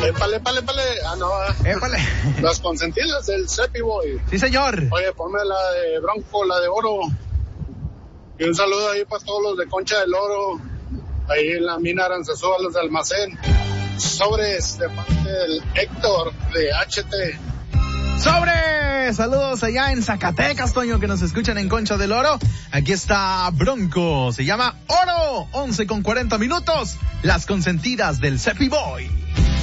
Épale. Épale. Las consentidas del Cepi Boy. Sí, señor. Oye, ponme la de Bronco, la de Oro. Y un saludo ahí para todos los de Concha del Oro. Ahí en la mina Aranzazú, a los de Almacén. Sobres de parte del Héctor de HT. ¡Sobre! Saludos allá en Zacatecas, Toño, que nos escuchan en Concha del Oro. Aquí está Bronco, se llama Oro, 11:40 minutos, las consentidas del Cepi Boy.